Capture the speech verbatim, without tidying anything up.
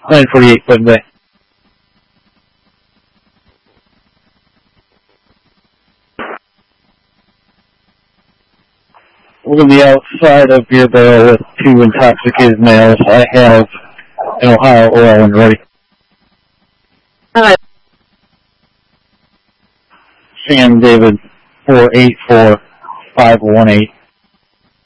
nine forty-eight, Clinton Bay. We're going to be outside of Beer Barrel with two intoxicated males. I have an Ohio oil and ready. Alright. Sam David, four eight four five one eight.